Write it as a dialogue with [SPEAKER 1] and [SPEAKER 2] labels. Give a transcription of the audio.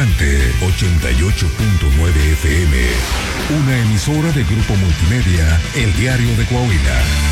[SPEAKER 1] Adelante, 88.9 FM. Una emisora de Grupo Multimedia, El Diario de Coahuila.